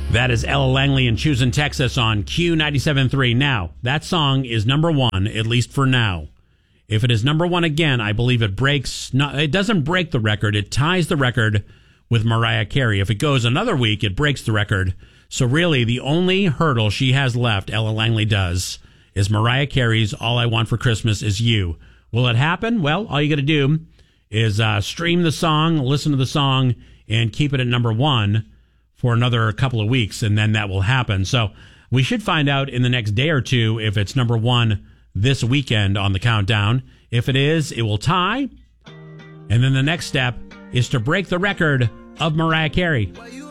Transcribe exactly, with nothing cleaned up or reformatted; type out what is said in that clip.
That is Ella Langley and Choosing Texas on Q ninety-seven point three. Now, that song is number one, at least for now. If it is number one again, I believe it breaks, no, it doesn't break the record, it ties the record with Mariah Carey. If it goes another week, it breaks the record. So really, the only hurdle she has left, Ella Langley does, is Mariah Carey's All I Want for Christmas Is You. Will it happen? Well, all you got to do is uh, stream the song, listen to the song, and keep it at number one for another couple of weeks, and then that will happen. So we should find out in the next day or two if it's number one this weekend on the countdown. If it is, it will tie. And then the next step is to break the record of Mariah Carey.